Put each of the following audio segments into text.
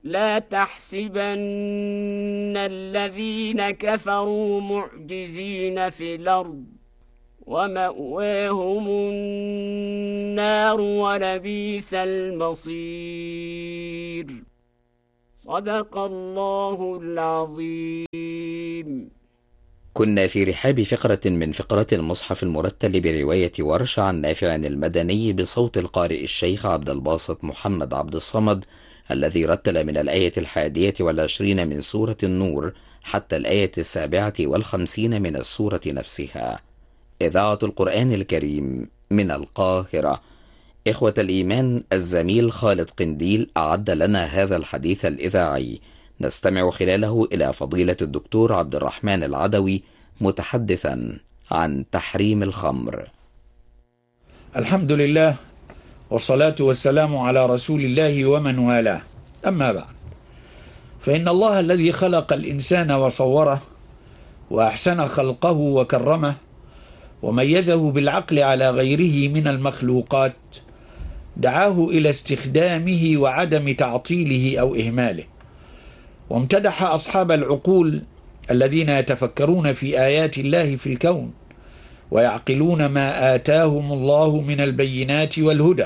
لا تحسبن الذين كفروا معجزين في الأرض، ومأواهم النار ولبئس المصير. صدق الله العظيم. كنا في رحاب فقرة من فقرات المصحف المرتل برواية ورش عن نافع المدني بصوت القارئ الشيخ عبد الباسط محمد عبد الصمد، الذي رتل من الآية 21 من سورة النور حتى الآية 57 من السورة نفسها. إذاعة القرآن الكريم من القاهرة. إخوة الإيمان، الزميل خالد قنديل أعد لنا هذا الحديث الإذاعي، نستمع خلاله إلى فضيلة الدكتور عبد الرحمن العدوي متحدثا عن تحريم الخمر. الحمد لله، والصلاة والسلام على رسول الله ومن والاه، أما بعد، فإن الله الذي خلق الإنسان وصوره وأحسن خلقه وكرمه وميزه بالعقل على غيره من المخلوقات دعاه إلى استخدامه وعدم تعطيله أو إهماله، وامتدح أصحاب العقول الذين يتفكرون في آيات الله في الكون ويعقلون ما آتاهم الله من البينات والهدى،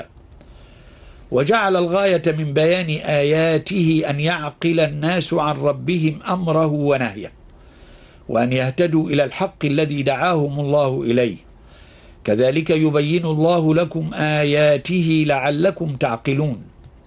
وجعل الغاية من بيان آياته أن يعقل الناس عن ربهم أمره ونهيه، وأن يهتدوا إلى الحق الذي دعاهم الله إليه. كذلك يبين الله لكم آياته لعلكم تعقلون.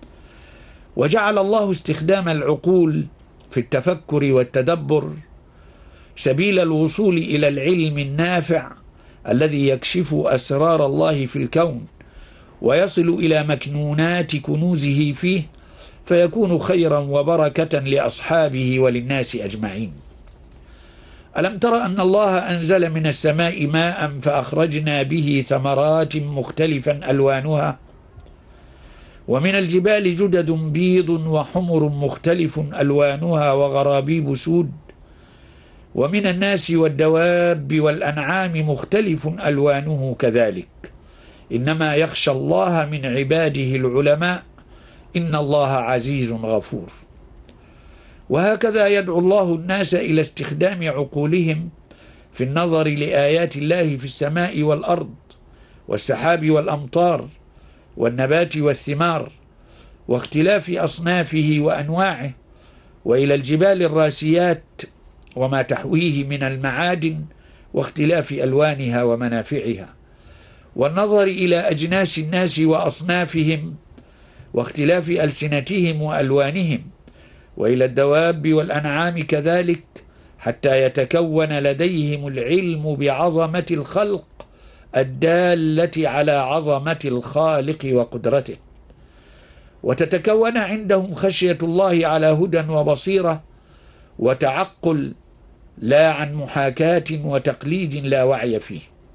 وجعل الله استخدام العقول في التفكر والتدبر سبيل الوصول إلى العلم النافع الذي يكشف أسرار الله في الكون ويصل إلى مكنونات كنوزه فيه، فيكون خيرا وبركة لأصحابه وللناس أجمعين. ألم تر أن الله أنزل من السماء ماء فأخرجنا به ثمرات مختلفا ألوانها، ومن الجبال جدد بيض وحمر مختلف ألوانها وغرابيب سود، ومن الناس والدواب والأنعام مختلف ألوانه كذلك، إنما يخشى الله من عباده العلماء، إن الله عزيز غفور. وهكذا يدعو الله الناس إلى استخدام عقولهم في النظر لآيات الله في السماء والأرض والسحاب والأمطار والنبات والثمار واختلاف أصنافه وأنواعه، وإلى الجبال الراسيات وما تحويه من المعادن واختلاف ألوانها ومنافعها، والنظر إلى أجناس الناس وأصنافهم واختلاف ألسنتهم وألوانهم، وإلى الدواب والأنعام كذلك، حتى يتكون لديهم العلم بعظمة الخلق الدالة على عظمة الخالق وقدرته، وتتكون عندهم خشية الله على هدى وبصيرة وتعقل، لا عن محاكاة وتقليد لا وعي فيه.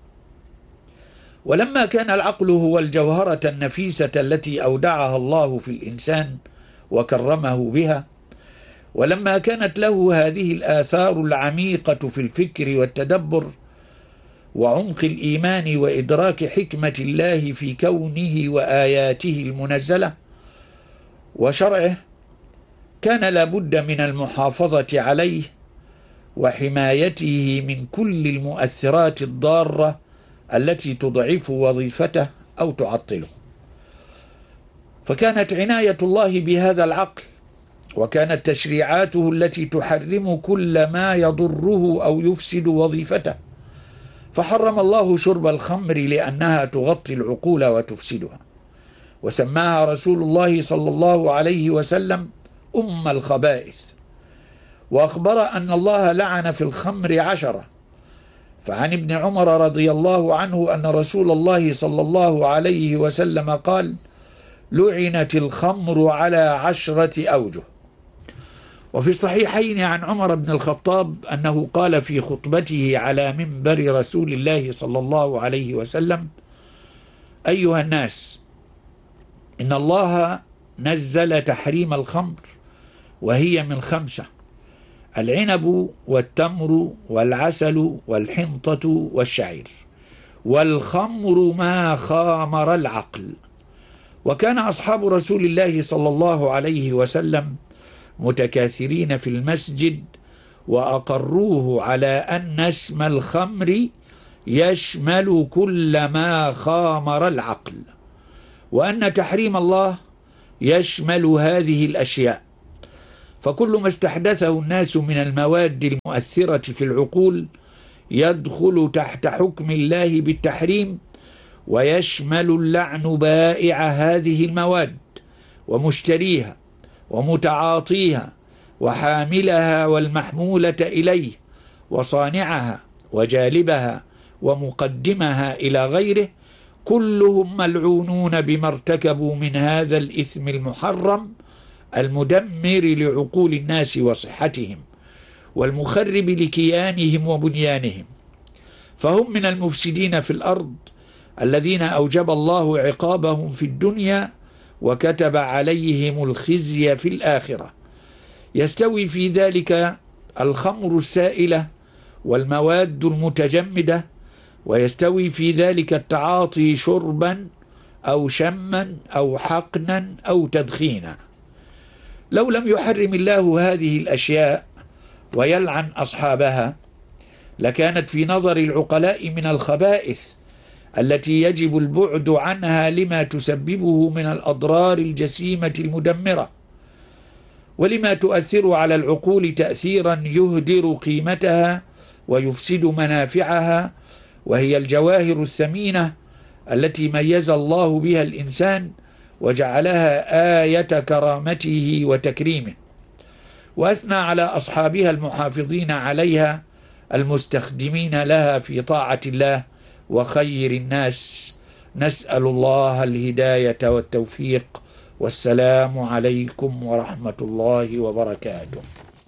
ولما كان العقل هو الجوهرة النفيسة التي أودعها الله في الإنسان وكرمه بها، ولما كانت له هذه الآثار العميقة في الفكر والتدبر وعمق الإيمان وإدراك حكمة الله في كونه وآياته المنزلة وشرعه، كان لابد من المحافظة عليه وحمايته من كل المؤثرات الضارة التي تضعف وظيفته أو تعطله. فكانت عناية الله بهذا العقل، وكانت تشريعاته التي تحرم كل ما يضره أو يفسد وظيفته، فحرم الله شرب الخمر لأنها تغطي العقول وتفسدها، وسماها رسول الله صلى الله عليه وسلم أم الخبائث، وأخبر أن الله لعن في الخمر 10. فعن ابن عمر رضي الله عنه أن رسول الله صلى الله عليه وسلم قال: لعنت الخمر على 10 أوجه. وفي الصحيحين عن عمر بن الخطاب أنه قال في خطبته على منبر رسول الله صلى الله عليه وسلم: أيها الناس، إن الله نزل تحريم الخمر، وهي من 5: العنب والتمر والعسل والحنطة والشعير، والخمر ما خامر العقل. وكان أصحاب رسول الله صلى الله عليه وسلم متكاثرين في المسجد، وأقروه على أن اسم الخمر يشمل كل ما خامر العقل، وأن تحريم الله يشمل هذه الأشياء. فكل ما استحدثه الناس من المواد المؤثرة في العقول يدخل تحت حكم الله بالتحريم، ويشمل اللعن بائع هذه المواد ومشتريها ومتعاطيها وحاملها والمحمولة إليه وصانعها وجالبها ومقدمها إلى غيره، كلهم ملعونون بما ارتكبوا من هذا الإثم المحرم المدمر لعقول الناس وصحتهم والمخرب لكيانهم وبنيانهم. فهم من المفسدين في الأرض الذين أوجب الله عقابهم في الدنيا وكتب عليهم الخزي في الآخرة. يستوي في ذلك الخمر السائلة والمواد المتجمدة، ويستوي في ذلك التعاطي شربا أو شما أو حقنا أو تدخينا. لو لم يحرم الله هذه الأشياء ويلعن أصحابها لكانت في نظر العقلاء من الخبائث التي يجب البعد عنها لما تسببه من الأضرار الجسيمة المدمرة، ولما تؤثر على العقول تأثيرا يهدر قيمتها ويفسد منافعها، وهي الجواهر الثمينة التي ميز الله بها الإنسان وجعلها آية كرامته وتكريمه، وأثنى على أصحابها المحافظين عليها المستخدمين لها في طاعة الله وخير الناس. نسأل الله الهداية والتوفيق، والسلام عليكم ورحمة الله وبركاته.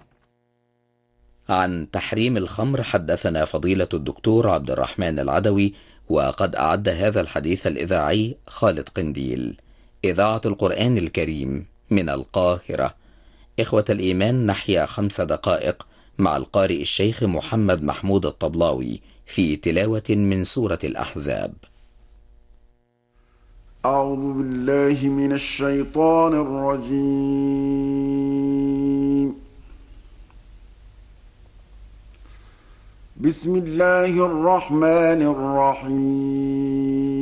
عن تحريم الخمر حدثنا فضيلة الدكتور عبد الرحمن العدوي، وقد أعد هذا الحديث الإذاعي خالد قنديل. إذاعة القرآن الكريم من القاهرة. إخوة الإيمان، نحيا 5 دقائق مع القارئ الشيخ محمد محمود الطبلاوي في تلاوة من سورة الأحزاب. أعوذ بالله من الشيطان الرجيم. بسم الله الرحمن الرحيم.